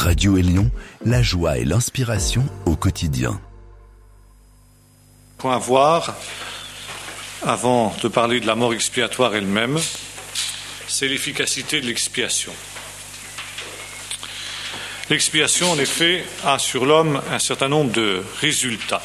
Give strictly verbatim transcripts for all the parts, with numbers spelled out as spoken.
Radio Élion, la joie et l'inspiration au quotidien. Point à voir, avant de parler de la mort expiatoire elle-même, c'est l'efficacité de l'expiation. L'expiation, en effet, a sur l'homme un certain nombre de résultats.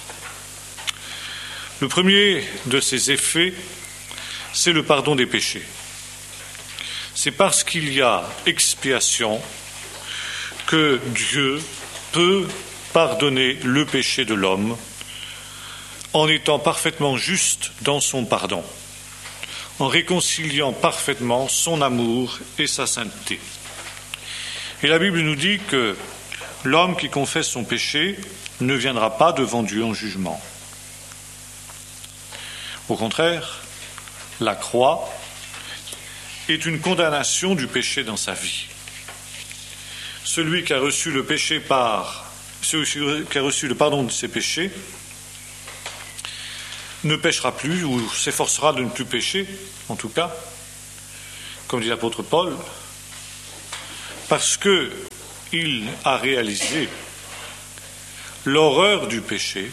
Le premier de ses effets, c'est le pardon des péchés. C'est parce qu'il y a expiation que Dieu peut pardonner le péché de l'homme en étant parfaitement juste dans son pardon, en réconciliant parfaitement son amour et sa sainteté. Et la Bible nous dit que l'homme qui confesse son péché ne viendra pas devant Dieu en jugement. Au contraire, la croix est une condamnation du péché dans sa vie. Celui qui a reçu le péché par, celui qui a reçu le pardon de ses péchés ne péchera plus ou s'efforcera de ne plus pécher, en tout cas, comme dit l'apôtre Paul, parce qu'il a réalisé l'horreur du péché,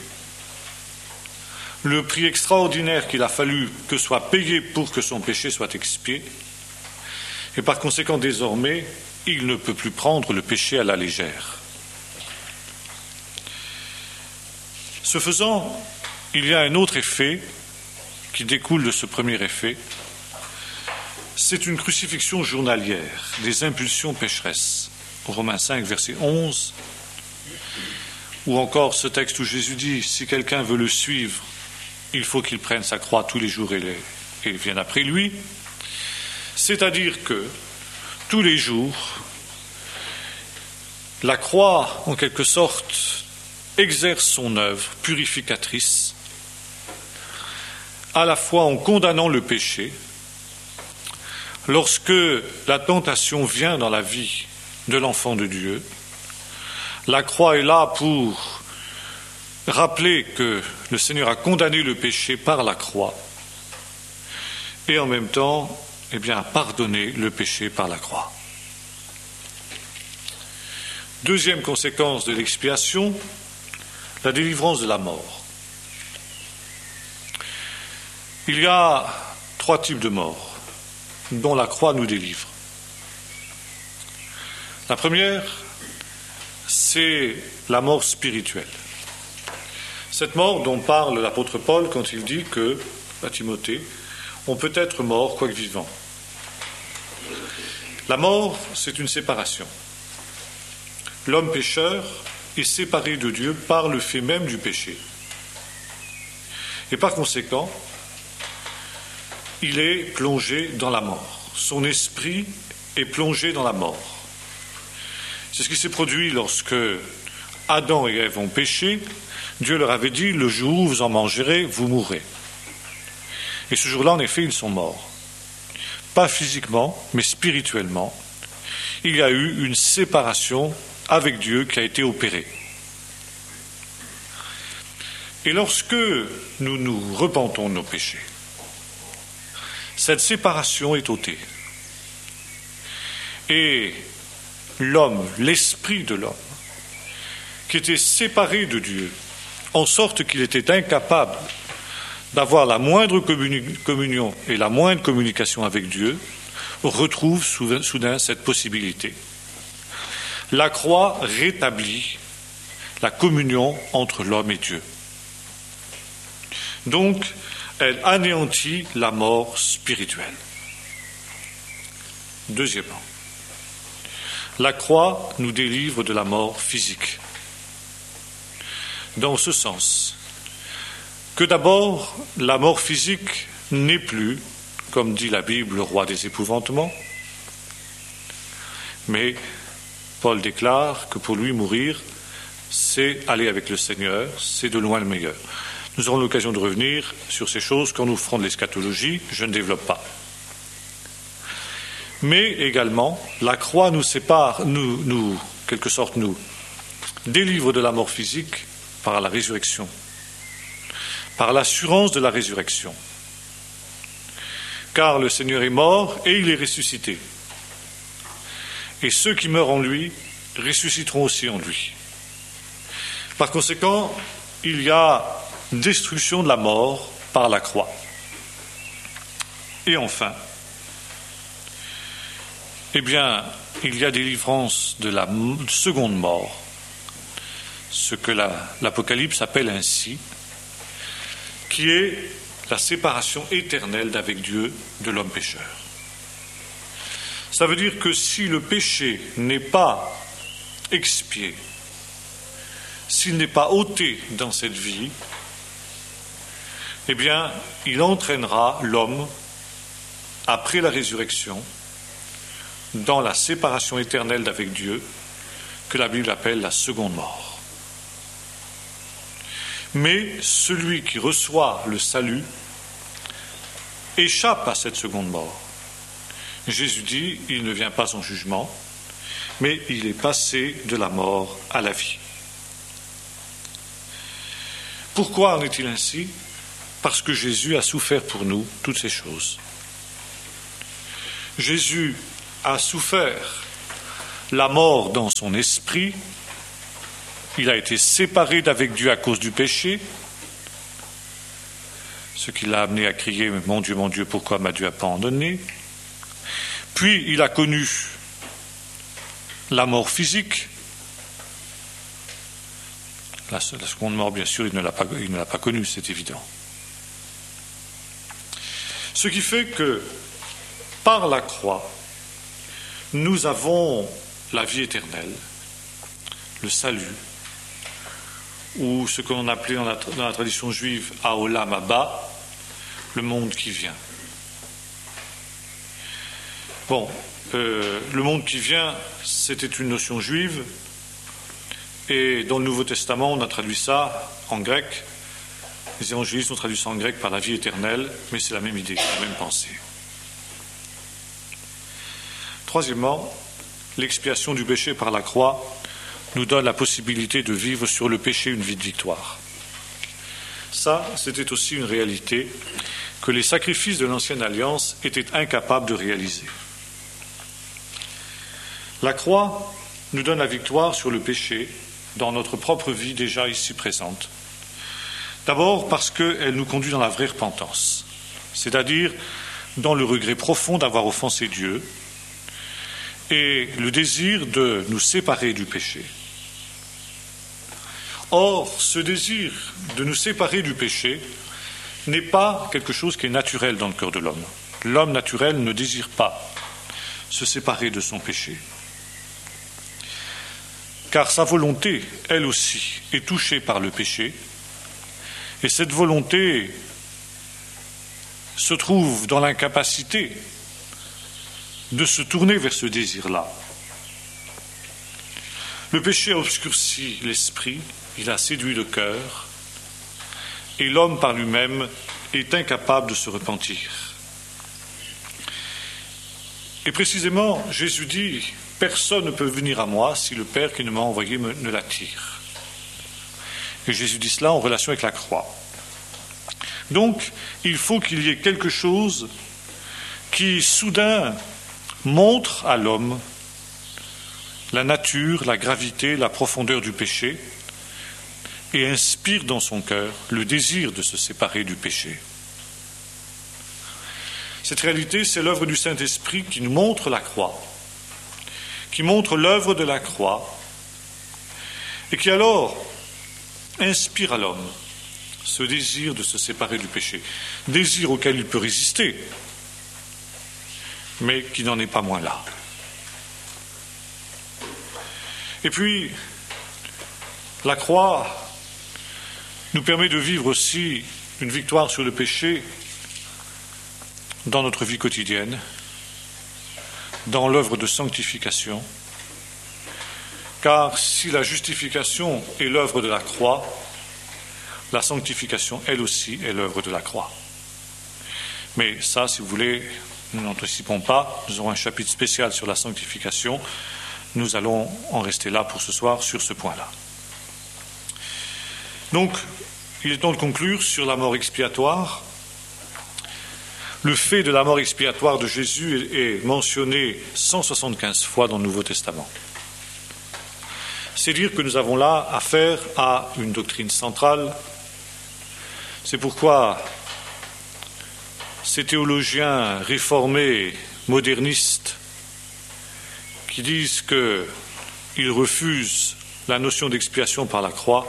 le prix extraordinaire qu'il a fallu que soit payé pour que son péché soit expié, et par conséquent désormais, il ne peut plus prendre le péché à la légère. Ce faisant, il y a un autre effet qui découle de ce premier effet, c'est une crucifixion journalière des impulsions pécheresses. Romains cinq, verset onze, ou encore ce texte où Jésus dit, si quelqu'un veut le suivre, il faut qu'il prenne sa croix tous les jours et, les, et vienne après lui. C'est-à-dire que tous les jours, la croix, en quelque sorte, exerce son œuvre purificatrice, à la fois en condamnant le péché. Lorsque la tentation vient dans la vie de l'enfant de Dieu, la croix est là pour rappeler que le Seigneur a condamné le péché par la croix et en même temps, eh bien, pardonner le péché par la croix. Deuxième conséquence de l'expiation, la délivrance de la mort. Il y a trois types de morts dont la croix nous délivre. La première, c'est la mort spirituelle. Cette mort dont parle l'apôtre Paul quand il dit que, à Timothée, on peut être mort quoique vivant. La mort, c'est une séparation. L'homme pécheur est séparé de Dieu par le fait même du péché. Et par conséquent, il est plongé dans la mort. Son esprit est plongé dans la mort. C'est ce qui s'est produit lorsque Adam et Ève ont péché. Dieu leur avait dit, le jour où vous en mangerez, vous mourrez. Et ce jour-là, en effet, ils sont morts. Pas physiquement, mais spirituellement. Il y a eu une séparation avec Dieu qui a été opérée. Et lorsque nous nous repentons de nos péchés, cette séparation est ôtée. Et l'homme, l'esprit de l'homme, qui était séparé de Dieu, en sorte qu'il était incapable d'avoir la moindre communi- communion et la moindre communication avec Dieu, retrouve soudain cette possibilité. La croix rétablit la communion entre l'homme et Dieu. Donc, elle anéantit la mort spirituelle. Deuxièmement, la croix nous délivre de la mort physique. Dans ce sens que d'abord, la mort physique n'est plus, comme dit la Bible, le roi des épouvantements, mais Paul déclare que pour lui mourir, c'est aller avec le Seigneur, c'est de loin le meilleur. Nous aurons l'occasion de revenir sur ces choses quand nous ferons de l'eschatologie, je ne développe pas. Mais également, la croix nous sépare, nous, nous, quelque sorte, nous délivre de la mort physique par la résurrection, par l'assurance de la résurrection. Car le Seigneur est mort et il est ressuscité. Et ceux qui meurent en lui ressusciteront aussi en lui. Par conséquent, il y a destruction de la mort par la croix. Et enfin, eh bien, il y a délivrance de la seconde mort, ce que la, l'Apocalypse appelle ainsi, qui est la séparation éternelle d'avec Dieu de l'homme pécheur. Ça veut dire que si le péché n'est pas expié, s'il n'est pas ôté dans cette vie, eh bien, il entraînera l'homme, après la résurrection, dans la séparation éternelle d'avec Dieu, que la Bible appelle la seconde mort. Mais celui qui reçoit le salut échappe à cette seconde mort. Jésus dit, il ne vient pas en jugement, mais il est passé de la mort à la vie. Pourquoi en est-il ainsi ? Parce que Jésus a souffert pour nous toutes ces choses. Jésus a souffert la mort dans son esprit, il a été séparé d'avec Dieu à cause du péché, ce qui l'a amené à crier « Mon Dieu, mon Dieu, pourquoi m'as-tu abandonné ?» Puis il a connu la mort physique. La, la seconde mort, bien sûr, il ne l'a pas, il ne l'a pas connue, c'est évident. Ce qui fait que, par la croix, nous avons la vie éternelle, le salut, ou ce qu'on appelait dans la, dans la tradition juive « Haolam Haba », le monde qui vient. Bon, euh, le monde qui vient, c'était une notion juive, et dans le Nouveau Testament, on a traduit ça en grec. Les évangélistes ont traduit ça en grec par la vie éternelle, mais c'est la même idée, la même pensée. Troisièmement, l'expiation du péché par la croix nous donne la possibilité de vivre sur le péché une vie de victoire. Ça, c'était aussi une réalité que les sacrifices de l'Ancienne Alliance étaient incapables de réaliser. La croix nous donne la victoire sur le péché dans notre propre vie déjà ici présente. D'abord parce qu'elle nous conduit dans la vraie repentance, c'est-à-dire dans le regret profond d'avoir offensé Dieu et le désir de nous séparer du péché. Or, ce désir de nous séparer du péché n'est pas quelque chose qui est naturel dans le cœur de l'homme. L'homme naturel ne désire pas se séparer de son péché. Car sa volonté, elle aussi, est touchée par le péché, et cette volonté se trouve dans l'incapacité de se tourner vers ce désir-là. Le péché a obscurci l'esprit, il a séduit le cœur, et l'homme par lui-même est incapable de se repentir. Et précisément, Jésus dit, personne ne peut venir à moi si le Père qui ne m'a envoyé me, ne l'attire. Et Jésus dit cela en relation avec la croix. Donc, il faut qu'il y ait quelque chose qui, soudain, montre à l'homme la nature, la gravité, la profondeur du péché et inspire dans son cœur le désir de se séparer du péché. Cette réalité, c'est l'œuvre du Saint-Esprit qui nous montre la croix, qui montre l'œuvre de la croix et qui alors inspire à l'homme ce désir de se séparer du péché, désir auquel il peut résister, mais qui n'en est pas moins là. Et puis, la croix nous permet de vivre aussi une victoire sur le péché dans notre vie quotidienne, dans l'œuvre de sanctification, car si la justification est l'œuvre de la croix, la sanctification, elle aussi, est l'œuvre de la croix. Mais ça, si vous voulez, nous n'anticipons pas, nous aurons un chapitre spécial sur la sanctification, nous allons en rester là pour ce soir sur ce point-là. Donc, il est temps de conclure sur la mort expiatoire. Le fait de la mort expiatoire de Jésus est mentionné cent soixante-quinze fois dans le Nouveau Testament. C'est dire que nous avons là affaire à une doctrine centrale. C'est pourquoi ces théologiens réformés, modernistes, qui disent qu'ils refusent la notion d'expiation par la croix,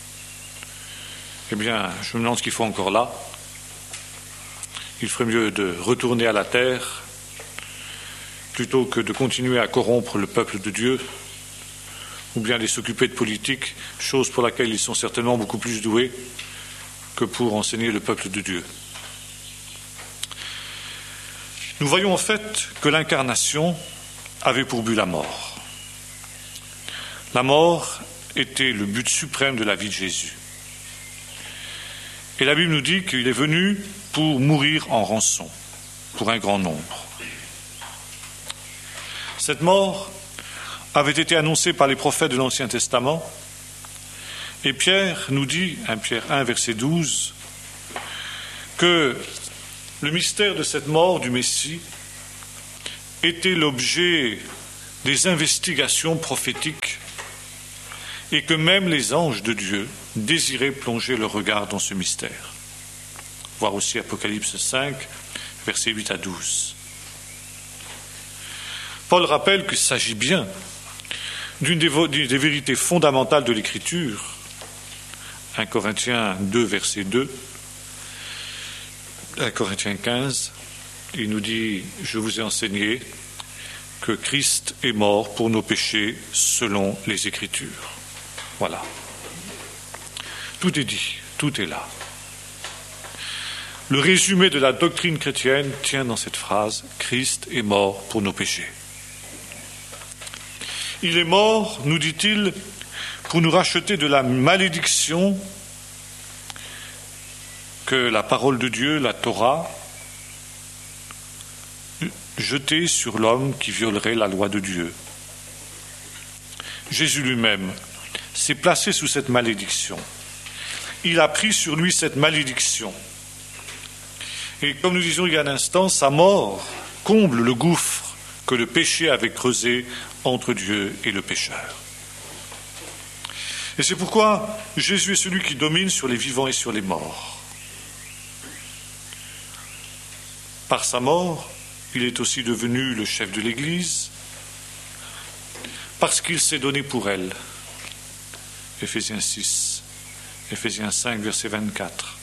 eh bien, je me demande ce qu'ils font encore là. Il ferait mieux de retourner à la terre plutôt que de continuer à corrompre le peuple de Dieu, ou bien de s'occuper de politique, chose pour laquelle ils sont certainement beaucoup plus doués que pour enseigner le peuple de Dieu. Nous voyons en fait que l'incarnation avait pour but la mort. La mort était le but suprême de la vie de Jésus. Et la Bible nous dit qu'il est venu pour mourir en rançon, pour un grand nombre. Cette mort avait été annoncée par les prophètes de l'Ancien Testament, et Pierre nous dit, un Pierre un, verset douze, que le mystère de cette mort du Messie était l'objet des investigations prophétiques et que même les anges de Dieu désiraient plonger leur regard dans ce mystère. Voir aussi Apocalypse cinq, versets huit à douze. Paul rappelle qu'il s'agit bien d'une des, des vérités fondamentales de l'Écriture. un Corinthiens deux, verset deux. un Corinthiens quinze, il nous dit « Je vous ai enseigné que Christ est mort pour nos péchés selon les Écritures. » Voilà. Tout est dit, tout est là. Le résumé de la doctrine chrétienne tient dans cette phrase « Christ est mort pour nos péchés ». Il est mort, nous dit-il, pour nous racheter de la malédiction que la parole de Dieu, la Torah, jetait sur l'homme qui violerait la loi de Dieu. Jésus lui-même s'est placé sous cette malédiction. Il a pris sur lui cette malédiction. Et comme nous disions il y a un instant, sa mort comble le gouffre que le péché avait creusé entre Dieu et le pécheur. Et c'est pourquoi Jésus est celui qui domine sur les vivants et sur les morts. Par sa mort, il est aussi devenu le chef de l'Église, parce qu'il s'est donné pour elle. Éphésiens six, Éphésiens cinq, verset vingt-quatre.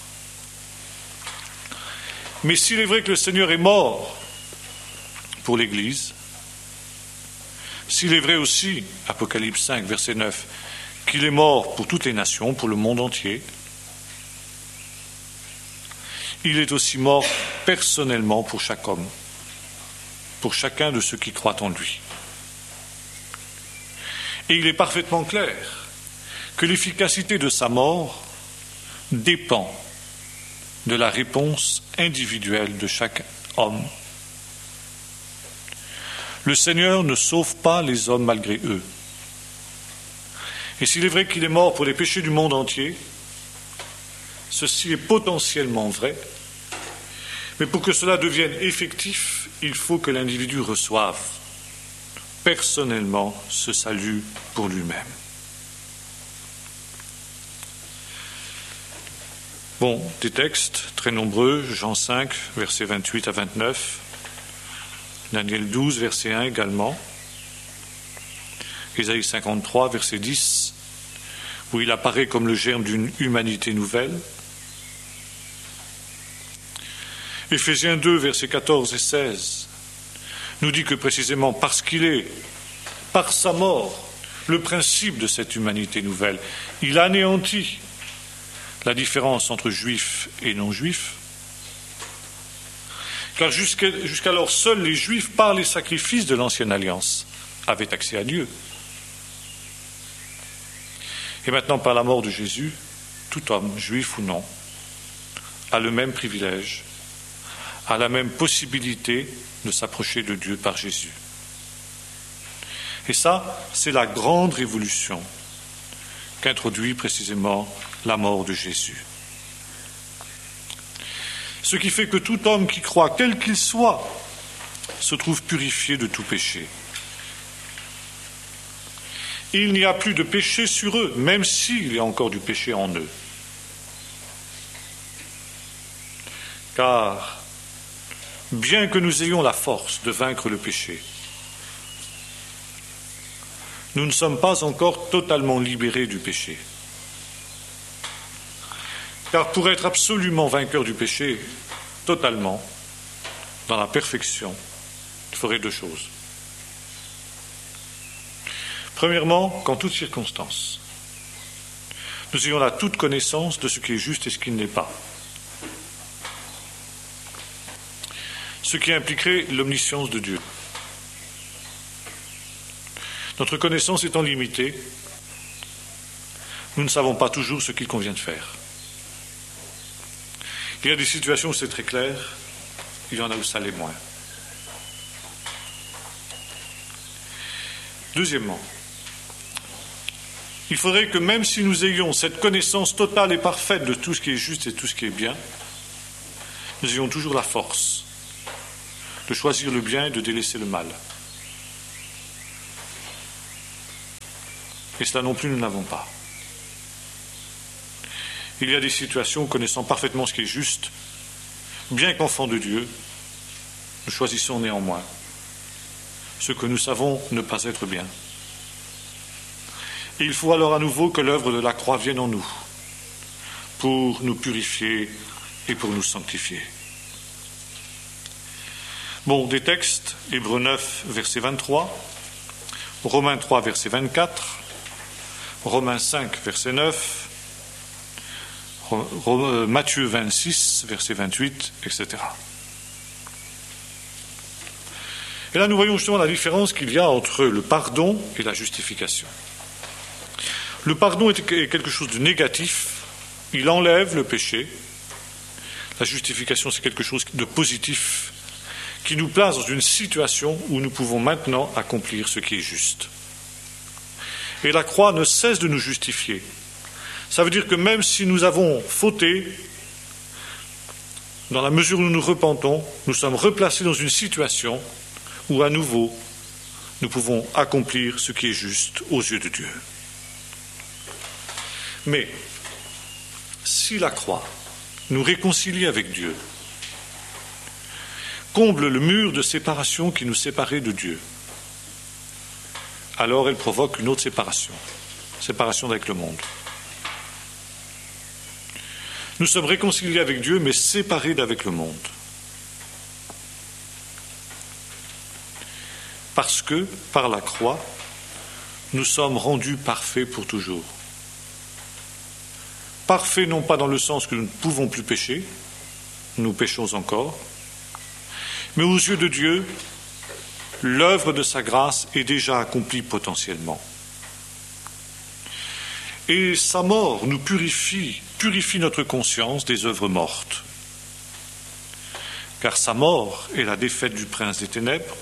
Mais s'il est vrai que le Seigneur est mort pour l'Église, s'il est vrai aussi, Apocalypse cinq, verset neuf, qu'il est mort pour toutes les nations, pour le monde entier, il est aussi mort personnellement pour chaque homme, pour chacun de ceux qui croient en lui. Et il est parfaitement clair que l'efficacité de sa mort dépend de la réponse individuelle de chaque homme. Le Seigneur ne sauve pas les hommes malgré eux. Et s'il est vrai qu'il est mort pour les péchés du monde entier, ceci est potentiellement vrai, mais pour que cela devienne effectif, il faut que l'individu reçoive personnellement ce salut pour lui-même. Bon, des textes très nombreux, Jean cinq, versets vingt-huit à vingt-neuf, Daniel douze, verset un également, Ésaïe cinquante-trois, verset dix, où il apparaît comme le germe d'une humanité nouvelle, Éphésiens deux, versets quatorze et seize, nous dit que précisément parce qu'il est, par sa mort, le principe de cette humanité nouvelle, il anéantit la différence entre juifs et non-juifs, car jusqu'à, jusqu'alors seuls les juifs, par les sacrifices de l'ancienne alliance, avaient accès à Dieu. Et maintenant, par la mort de Jésus, tout homme, juif ou non, a le même privilège, a la même possibilité de s'approcher de Dieu par Jésus. Et ça, c'est la grande révolution qu'introduit précisément la mort de Jésus. Ce qui fait que tout homme qui croit, quel qu'il soit, se trouve purifié de tout péché. il n'y a plus de péché sur eux, même s'il y a encore du péché en eux. Car, bien que nous ayons la force de vaincre le péché, nous ne sommes pas encore totalement libérés du péché. Car pour être absolument vainqueur du péché, totalement, dans la perfection, il faudrait deux choses. Premièrement, qu'en toutes circonstances, nous ayons la toute connaissance de ce qui est juste et ce qui ne l'est pas. Ce qui impliquerait l'omniscience de Dieu. Notre connaissance étant limitée, nous ne savons pas toujours ce qu'il convient de faire. Il y a des situations où c'est très clair, il y en a où ça l'est moins. Deuxièmement, il faudrait que même si nous ayons cette connaissance totale et parfaite de tout ce qui est juste et tout ce qui est bien, nous ayons toujours la force de choisir le bien et de délaisser le mal. Et cela non plus, nous n'avons pas. Il y a des situations où, connaissant parfaitement ce qui est juste, bien qu'enfants de Dieu, nous choisissons néanmoins ce que nous savons ne pas être bien. Et il faut alors à nouveau que l'œuvre de la croix vienne en nous pour nous purifier et pour nous sanctifier. Bon, des textes, Hébreux neuf, verset vingt-trois, Romains trois, verset vingt-quatre, Romains cinq, verset neuf, Matthieu vingt-six, verset vingt-huit, et cetera. Et là, nous voyons justement la différence qu'il y a entre le pardon et la justification. Le pardon est quelque chose de négatif, il enlève le péché. La justification, c'est quelque chose de positif, qui nous place dans une situation où nous pouvons maintenant accomplir ce qui est juste. Et la croix ne cesse de nous justifier. Ça veut dire que même si nous avons fauté, dans la mesure où nous nous repentons, nous sommes replacés dans une situation où à nouveau nous pouvons accomplir ce qui est juste aux yeux de Dieu. Mais si la croix nous réconcilie avec Dieu, comble le mur de séparation qui nous séparait de Dieu, alors elle provoque une autre séparation, séparation avec le monde. Nous sommes réconciliés avec Dieu, mais séparés d'avec le monde. Parce que, par la croix, nous sommes rendus parfaits pour toujours. Parfaits non pas dans le sens que nous ne pouvons plus pécher, nous péchons encore, mais aux yeux de Dieu, l'œuvre de sa grâce est déjà accomplie potentiellement. Et sa mort nous purifie, purifie notre conscience des œuvres mortes. Car sa mort est la défaite du prince des ténèbres,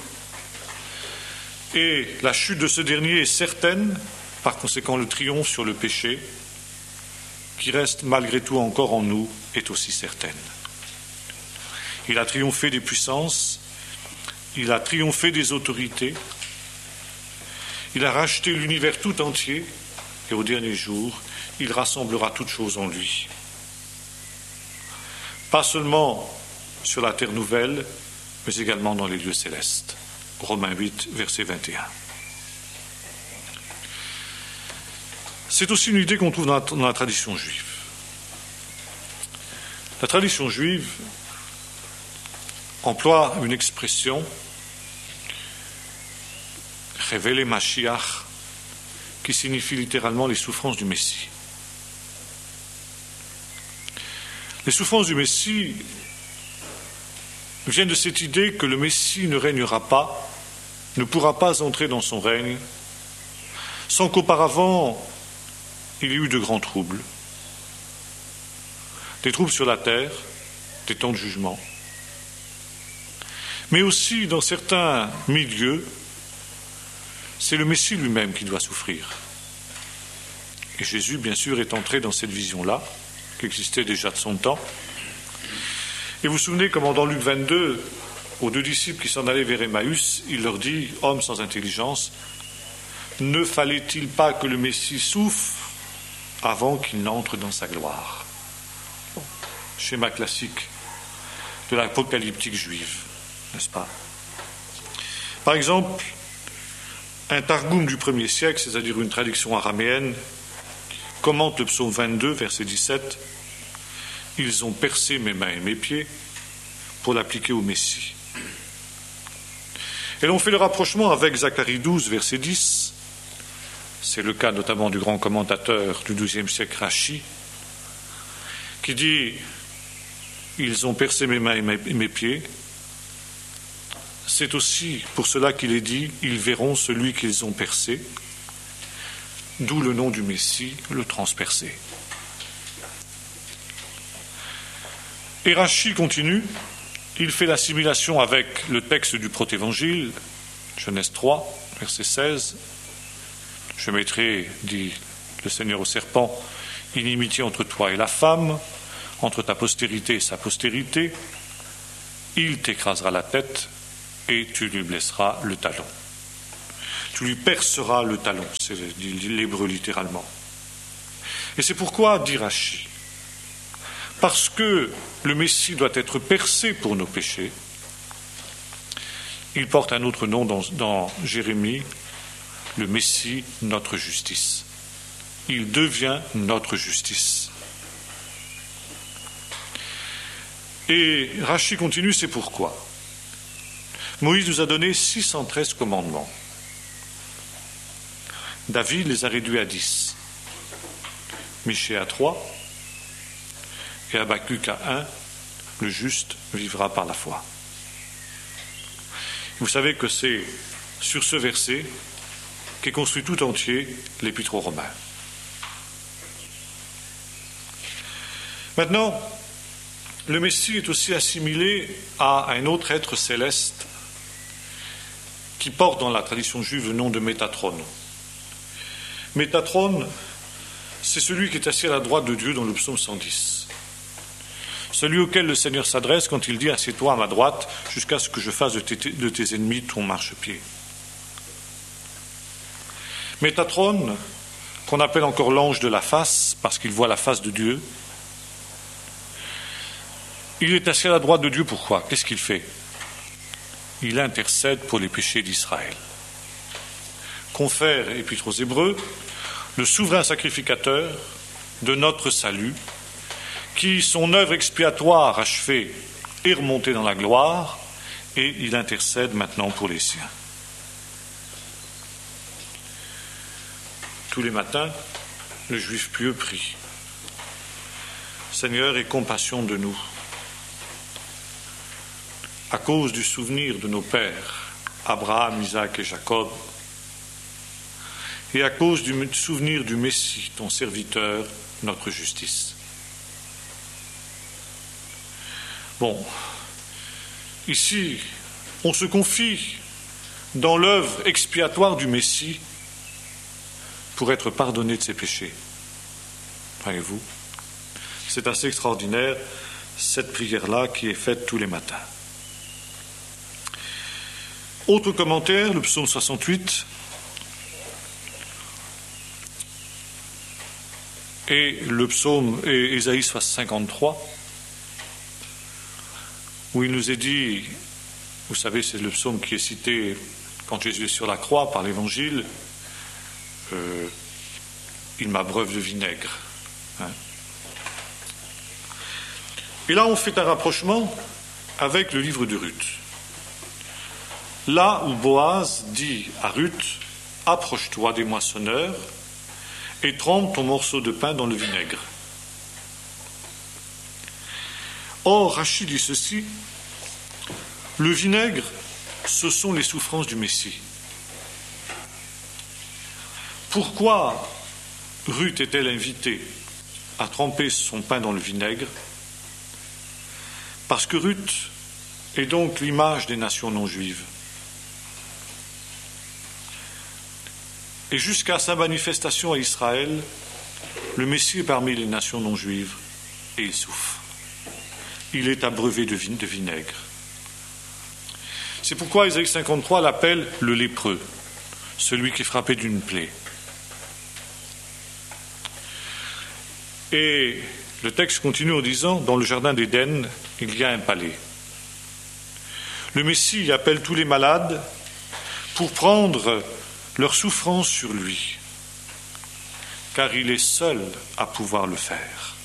et la chute de ce dernier est certaine, par conséquent le triomphe sur le péché, qui reste malgré tout encore en nous, est aussi certaine. Il a triomphé des puissances, il a triomphé des autorités, il a racheté l'univers tout entier, et au dernier jour, il rassemblera toutes choses en lui. Pas seulement sur la terre nouvelle, mais également dans les lieux célestes. Romains huit, verset vingt et un. C'est aussi une idée qu'on trouve dans la, dans la tradition juive. La tradition juive emploie une expression, révéler Mashiach, qui signifie littéralement les souffrances du Messie. Les souffrances du Messie viennent de cette idée que le Messie ne régnera pas, ne pourra pas entrer dans son règne, sans qu'auparavant il y ait eu de grands troubles. Des troubles sur la terre, des temps de jugement, mais aussi dans certains milieux, c'est le Messie lui-même qui doit souffrir. Et Jésus, bien sûr, est entré dans cette vision-là, qui existait déjà de son temps. Et vous vous souvenez comment dans Luc vingt-deux, aux deux disciples qui s'en allaient vers Emmaüs, il leur dit, hommes sans intelligence, ne fallait-il pas que le Messie souffre avant qu'il n'entre dans sa gloire? Schéma classique de l'apocalyptique juive, n'est-ce pas? Par exemple, un Targum du premier siècle, c'est-à-dire une traduction araméenne, commente le psaume vingt-deux, verset dix-sept. « Ils ont percé mes mains et mes pieds pour l'appliquer au Messie. » Et l'on fait le rapprochement avec Zacharie douze, verset dix. C'est le cas notamment du grand commentateur du douzième siècle, Rashi, qui dit « Ils ont percé mes mains et mes, et mes pieds ». C'est aussi pour cela qu'il est dit « Ils verront celui qu'ils ont percé », d'où le nom du Messie, le transpercé. Et Rashi continue, il fait l'assimilation avec le texte du protévangile, Genèse trois, verset seize. « Je mettrai, dit le Seigneur au serpent, inimitié entre toi et la femme, entre ta postérité et sa postérité, il t'écrasera la tête et tu lui blesseras le talon. » Tu lui perceras le talon, c'est l'hébreu littéralement. Et c'est pourquoi, dit Rashi, parce que le Messie doit être percé pour nos péchés, il porte un autre nom dans, dans Jérémie, le Messie, notre justice. Il devient notre justice. Et Rashi continue, c'est pourquoi. Moïse nous a donné six cent treize commandements. David les a réduits à dix. Michée à trois. Et Habakkuk à un. Le juste vivra par la foi. Vous savez que c'est sur ce verset qu'est construit tout entier l'Épître aux Romains. Maintenant, le Messie est aussi assimilé à un autre être céleste qui porte dans la tradition juive le nom de Métatron. Métatron, c'est celui qui est assis à la droite de Dieu dans le psaume cent dix. Celui auquel le Seigneur s'adresse quand il dit « Assieds-toi à ma droite jusqu'à ce que je fasse de tes, de tes ennemis ton marchepied ». Métatron, qu'on appelle encore l'ange de la face, parce qu'il voit la face de Dieu, il est assis à la droite de Dieu, pourquoi? Qu'est-ce qu'il fait? Il intercède pour les péchés d'Israël. Confère, Épître aux Hébreux, le souverain sacrificateur de notre salut, qui, son œuvre expiatoire achevée, est remonté dans la gloire, et il intercède maintenant pour les siens. Tous les matins, le juif pieux prie. Seigneur, aie compassion de nous. À cause du souvenir de nos pères, Abraham, Isaac et Jacob, et à cause du souvenir du Messie, ton serviteur, notre justice. Bon, ici, on se confie dans l'œuvre expiatoire du Messie pour être pardonné de ses péchés. Voyez-vous, c'est assez extraordinaire, cette prière-là qui est faite tous les matins. Autre commentaire, le psaume soixante-huit, et le psaume et Ésaïe cinquante-trois, où il nous est dit, vous savez, c'est le psaume qui est cité quand Jésus est sur la croix par l'Évangile, euh, il m'abreuve de vinaigre. Hein. Et là, on fait un rapprochement avec le livre de Ruth. Là où Boaz dit à Ruth, approche-toi des moissonneurs et trempe ton morceau de pain dans le vinaigre. Or, Rashi dit ceci, le vinaigre, ce sont les souffrances du Messie. Pourquoi Ruth est-elle invitée à tremper son pain dans le vinaigre? Parce que Ruth est donc l'image des nations non juives. Et jusqu'à sa manifestation à Israël, le Messie est parmi les nations non juives et il souffre. Il est abreuvé de vinaigre. C'est pourquoi Ésaïe cinquante-trois l'appelle le lépreux. celui qui est frappé d'une plaie. Et le texte continue en disant, dans le jardin d'Éden, il y a un palais. Le Messie appelle tous les malades pour prendre leur souffrance sur lui, car il est seul à pouvoir le faire.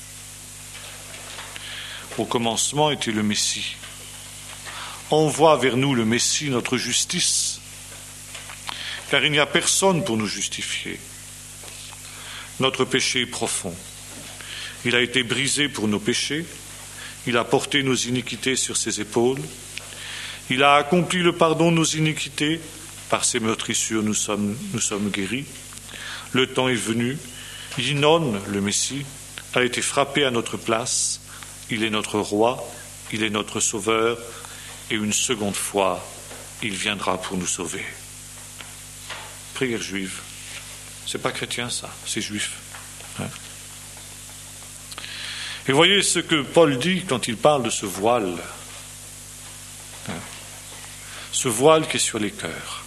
Au commencement était le Messie. Envoie vers nous le Messie, notre justice, car il n'y a personne pour nous justifier. Notre péché est profond. Il a été brisé pour nos péchés, il a porté nos iniquités sur ses épaules, il a accompli le pardon de nos iniquités, par ses meurtrissures nous sommes, nous sommes guéris. Le temps est venu, Yinon, le Messie, a été frappé à notre place, il est notre roi, il est notre sauveur, et une seconde fois, il viendra pour nous sauver. Prière juive. C'est pas chrétien ça, c'est juif. Hein? Et voyez ce que Paul dit quand il parle de ce voile. Hein? Ce voile qui est sur les cœurs.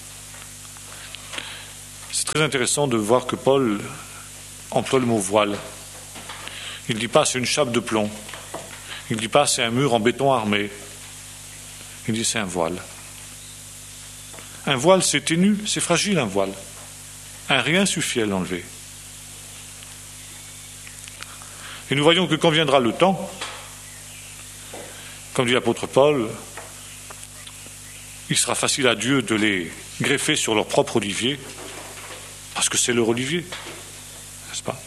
C'est très intéressant de voir que Paul emploie le mot voile. Il ne dit pas c'est une chape de plomb. Il ne dit pas c'est un mur en béton armé. Il dit c'est un voile. Un voile c'est ténu, c'est fragile un voile. Un rien suffit à l'enlever. Et nous voyons que quand viendra le temps, comme dit l'apôtre Paul, il sera facile à Dieu de les greffer sur leur propre olivier, parce que c'est leur olivier, n'est-ce pas?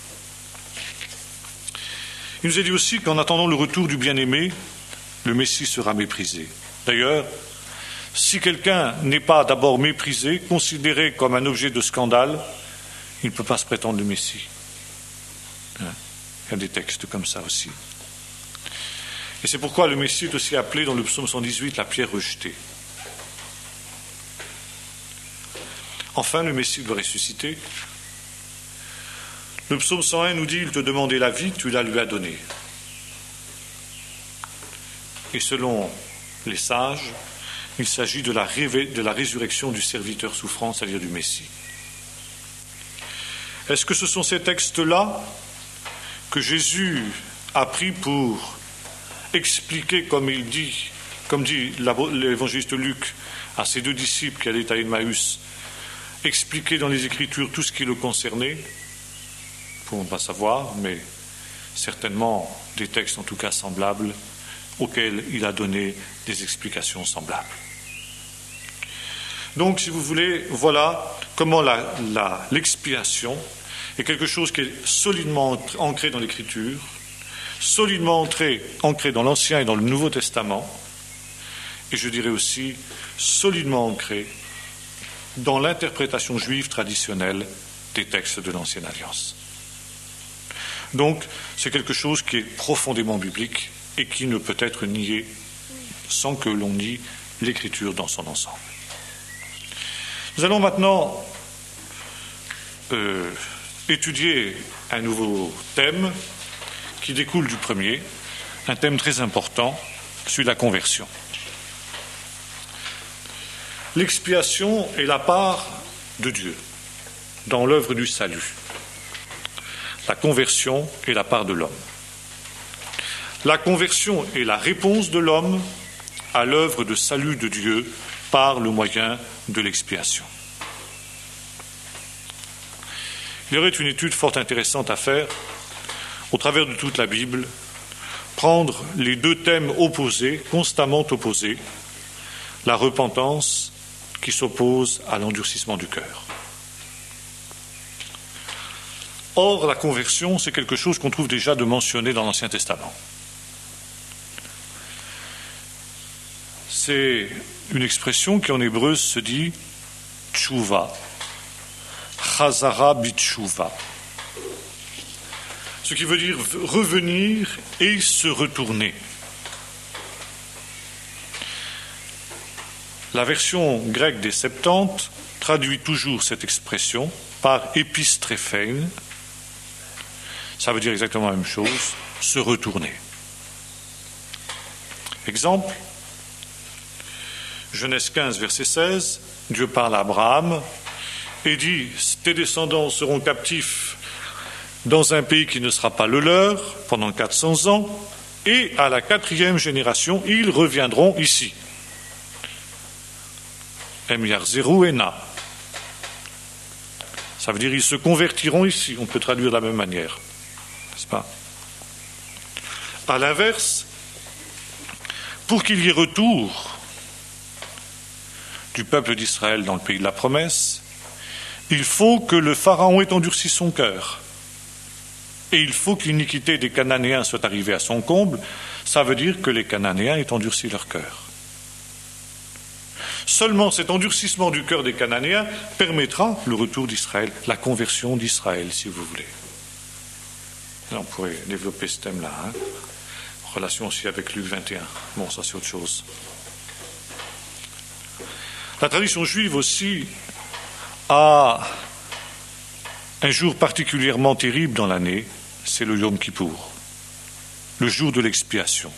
Il nous est dit aussi qu'en attendant le retour du bien-aimé, le Messie sera méprisé. D'ailleurs, si quelqu'un n'est pas d'abord méprisé, considéré comme un objet de scandale, il ne peut pas se prétendre le Messie. Hein? Il y a des textes comme ça aussi. Et c'est pourquoi le Messie est aussi appelé dans le psaume cent dix-huit la pierre rejetée. Enfin, le Messie doit ressusciter. Le psaume cent un nous dit « Il te demandait la vie, tu la lui as donnée ». Et selon les sages, il s'agit de la, ré- de la résurrection du serviteur souffrant, c'est-à-dire du Messie. Est-ce que ce sont ces textes-là que Jésus a pris pour expliquer, comme il dit, comme dit l'évangéliste Luc à ses deux disciples qui allaient à Emmaüs, expliquer dans les Écritures tout ce qui le concernait? Nous ne pouvons pas savoir, mais certainement des textes en tout cas semblables, auxquels il a donné des explications semblables. Donc, si vous voulez, voilà comment la, la, l'expiation est quelque chose qui est solidement ancré dans l'Écriture, solidement ancré, ancré dans l'Ancien et dans le Nouveau Testament, et je dirais aussi solidement ancré dans l'interprétation juive traditionnelle des textes de l'Ancienne Alliance. Donc, c'est quelque chose qui est profondément biblique et qui ne peut être nié sans que l'on nie l'Écriture dans son ensemble. Nous allons maintenant euh, étudier un nouveau thème qui découle du premier, un thème très important, celui de la conversion. L'expiation est la part de Dieu dans l'œuvre du salut. La conversion est la part de l'homme. La conversion est la réponse de l'homme à l'œuvre de salut de Dieu par le moyen de l'expiation. Il y aurait une étude fort intéressante à faire au travers de toute la Bible, prendre les deux thèmes opposés, constamment opposés, la repentance qui s'oppose à l'endurcissement du cœur. Or, la conversion, c'est quelque chose qu'on trouve déjà de mentionné dans l'Ancien Testament. C'est une expression qui en hébreu se dit tchouva, chazara bitchouva, ce qui veut dire revenir et se retourner. La version grecque des Septante traduit toujours cette expression par épistréphène. Ça veut dire exactement la même chose, se retourner. Exemple, Genèse quinze, verset seize, Dieu parle à Abraham et dit « Tes descendants seront captifs dans un pays qui ne sera pas le leur pendant quatre cents ans, et à la quatrième génération, ils reviendront ici. » Em Yarzeru Ena. Ça veut dire ils se convertiront ici, on peut traduire de la même manière, n'est-ce pas? À l'inverse, pour qu'il y ait retour du peuple d'Israël dans le pays de la promesse, il faut que le Pharaon ait endurci son cœur. Et il faut que l'iniquité des Cananéens soit arrivée à son comble. Ça veut dire que les Cananéens aient endurci leur cœur. Seulement cet endurcissement du cœur des Cananéens permettra le retour d'Israël, la conversion d'Israël, si vous voulez. Là, on pourrait développer ce thème-là, hein, en relation aussi avec Luc vingt et un. Bon, ça c'est autre chose. La tradition juive aussi a un jour particulièrement terrible dans l'année, c'est le Yom Kippour, le jour de l'expiation.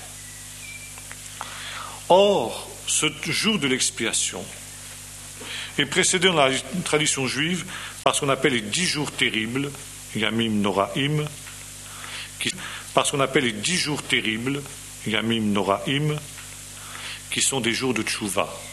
Or, ce jour de l'expiation est précédé dans la tradition juive par ce qu'on appelle les dix jours terribles, Yamim Noraim, qui, par ce qu'on appelle les dix jours terribles, Yamim Noraim, qui sont des jours de Tchouva.